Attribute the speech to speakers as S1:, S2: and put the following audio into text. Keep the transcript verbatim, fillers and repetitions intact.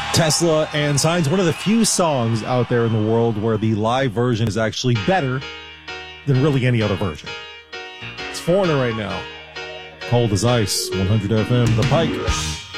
S1: Tesla and Signs, one of the few songs out there in the world where the live version is actually better than really any other version. It's Foreigner right now. Cold as Ice, one hundred F M, The Pike.